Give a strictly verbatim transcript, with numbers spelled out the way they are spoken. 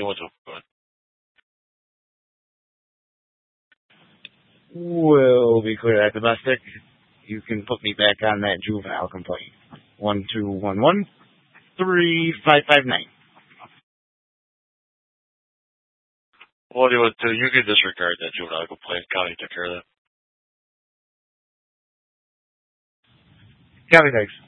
what's up? Go ahead. Will be clear at domestic. You can put me back on that juvenile complaint. One two one one three five five nine. What do you want to do? You can disregard that juvenile complaint. County took care of that. Copy, thanks.